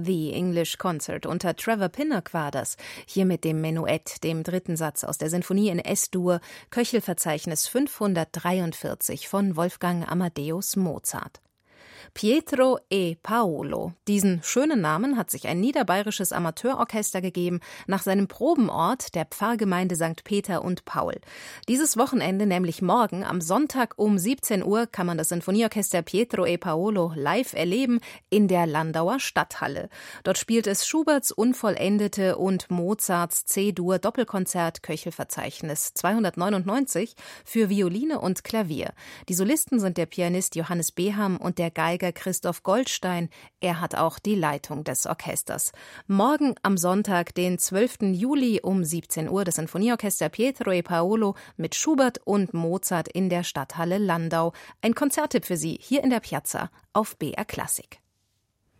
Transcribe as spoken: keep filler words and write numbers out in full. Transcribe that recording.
The English Concert unter Trevor Pinnock war das. Hier mit dem Menuett, dem dritten Satz aus der Sinfonie in S-Dur, Köchelverzeichnis fünfhundertdreiundvierzig von Wolfgang Amadeus Mozart. Pietro e Paolo. Diesen schönen Namen hat sich ein niederbayerisches Amateurorchester gegeben, nach seinem Probenort, der Pfarrgemeinde Sankt Peter und Paul. Dieses Wochenende, nämlich morgen, am Sonntag um siebzehn Uhr, kann man das Sinfonieorchester Pietro e Paolo live erleben in der Landauer Stadthalle. Dort spielt es Schuberts Unvollendete und Mozarts C-Dur-Doppelkonzert Köchelverzeichnis zweihundertneunundneunzig für Violine und Klavier. Die Solisten sind der Pianist Johannes Beham und der Geiger Christoph Goldstein. Er hat auch die Leitung des Orchesters. Morgen am Sonntag, den zwölften Juli um siebzehn Uhr, das Sinfonieorchester Pietro e Paolo mit Schubert und Mozart in der Stadthalle Landau. Ein Konzerttipp für Sie hier in der Piazza auf B R Klassik.